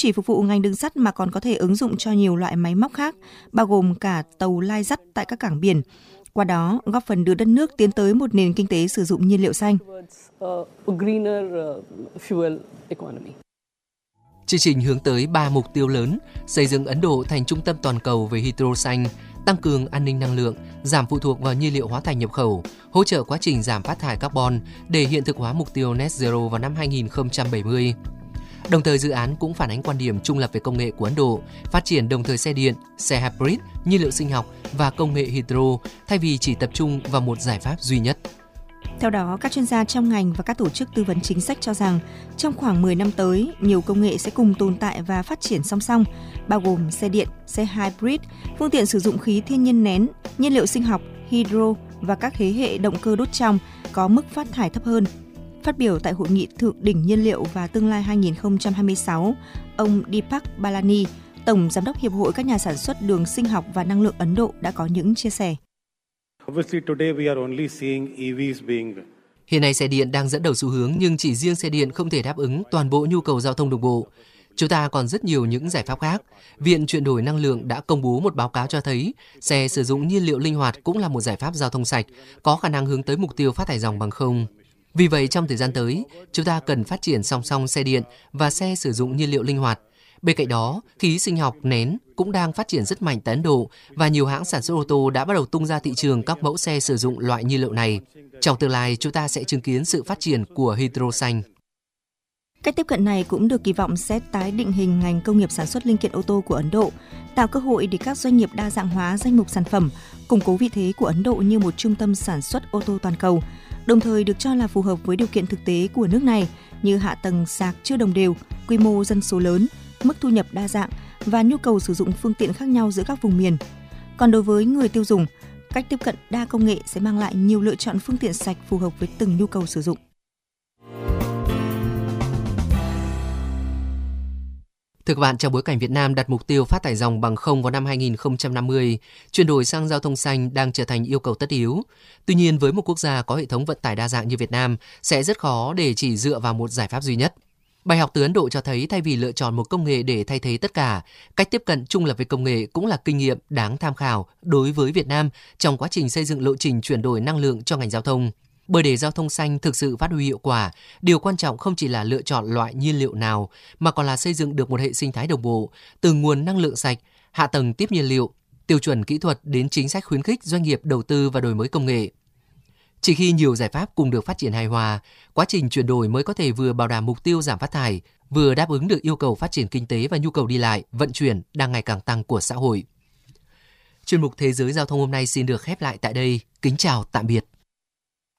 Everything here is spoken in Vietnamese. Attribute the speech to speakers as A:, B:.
A: chỉ phục vụ ngành đường sắt mà còn có thể ứng dụng cho nhiều loại máy móc khác, bao gồm cả tàu lai dắt tại các cảng biển. Qua đó, góp phần đưa đất nước tiến tới một nền kinh tế sử dụng nhiên liệu xanh.
B: Chương trình hướng tới 3 mục tiêu lớn: xây dựng Ấn Độ thành trung tâm toàn cầu về hydro xanh, tăng cường an ninh năng lượng, giảm phụ thuộc vào nhiên liệu hóa thạch nhập khẩu, hỗ trợ quá trình giảm phát thải carbon để hiện thực hóa mục tiêu net zero vào năm 2070. Đồng thời dự án cũng phản ánh quan điểm trung lập về công nghệ của Ấn Độ, phát triển đồng thời xe điện, xe hybrid, nhiên liệu sinh học và công nghệ hydro thay vì chỉ tập trung vào một giải pháp duy nhất.
A: Theo đó, các chuyên gia trong ngành và các tổ chức tư vấn chính sách cho rằng trong khoảng 10 năm tới, nhiều công nghệ sẽ cùng tồn tại và phát triển song song, bao gồm xe điện, xe hybrid, phương tiện sử dụng khí thiên nhiên nén, nhiên liệu sinh học, hydro và các thế hệ động cơ đốt trong có mức phát thải thấp hơn. Phát biểu tại Hội nghị Thượng đỉnh Nhiên liệu và Tương lai 2026, ông Deepak Balani, Tổng Giám đốc Hiệp hội các nhà sản xuất đường sinh học và năng lượng Ấn Độ đã có những chia sẻ.
B: Hiện nay xe điện đang dẫn đầu xu hướng, nhưng chỉ riêng xe điện không thể đáp ứng toàn bộ nhu cầu giao thông đường bộ. Chúng ta còn rất nhiều những giải pháp khác. Viện Chuyển đổi Năng lượng đã công bố một báo cáo cho thấy xe sử dụng nhiên liệu linh hoạt cũng là một giải pháp giao thông sạch, có khả năng hướng tới mục tiêu phát thải ròng bằng không. Vì vậy, trong thời gian tới, chúng ta cần phát triển song song xe điện và xe sử dụng nhiên liệu linh hoạt. Bên cạnh đó, khí sinh học nén cũng đang phát triển rất mạnh tại Ấn Độ và nhiều hãng sản xuất ô tô đã bắt đầu tung ra thị trường các mẫu xe sử dụng loại nhiên liệu này. Trong tương lai, chúng ta sẽ chứng kiến sự phát triển của hydro xanh.
A: Cách tiếp cận này cũng được kỳ vọng sẽ tái định hình ngành công nghiệp sản xuất linh kiện ô tô của Ấn Độ, tạo cơ hội để các doanh nghiệp đa dạng hóa danh mục sản phẩm, củng cố vị thế của Ấn Độ như một trung tâm sản xuất ô tô toàn cầu, đồng thời được cho là phù hợp với điều kiện thực tế của nước này như hạ tầng sạc chưa đồng đều, quy mô dân số lớn, mức thu nhập đa dạng và nhu cầu sử dụng phương tiện khác nhau giữa các vùng miền. Còn đối với người tiêu dùng, cách tiếp cận đa công nghệ sẽ mang lại nhiều lựa chọn phương tiện sạch phù hợp với từng nhu cầu sử dụng.
B: Thưa các bạn, trong bối cảnh Việt Nam đặt mục tiêu phát thải ròng bằng không vào năm 2050, chuyển đổi sang giao thông xanh đang trở thành yêu cầu tất yếu. Tuy nhiên, với một quốc gia có hệ thống vận tải đa dạng như Việt Nam, sẽ rất khó để chỉ dựa vào một giải pháp duy nhất. Bài học từ Ấn Độ cho thấy thay vì lựa chọn một công nghệ để thay thế tất cả, cách tiếp cận trung lập với công nghệ cũng là kinh nghiệm đáng tham khảo đối với Việt Nam trong quá trình xây dựng lộ trình chuyển đổi năng lượng cho ngành giao thông. Bởi để giao thông xanh thực sự phát huy hiệu quả, điều quan trọng không chỉ là lựa chọn loại nhiên liệu nào, mà còn là xây dựng được một hệ sinh thái đồng bộ, từ nguồn năng lượng sạch, hạ tầng tiếp nhiên liệu, tiêu chuẩn kỹ thuật đến chính sách khuyến khích doanh nghiệp đầu tư và đổi mới công nghệ. Chỉ khi nhiều giải pháp cùng được phát triển hài hòa, quá trình chuyển đổi mới có thể vừa bảo đảm mục tiêu giảm phát thải, vừa đáp ứng được yêu cầu phát triển kinh tế và nhu cầu đi lại, vận chuyển đang ngày càng tăng của xã hội. Chuyên mục Thế giới Giao thông hôm nay xin được khép lại tại đây. Kính chào, tạm biệt.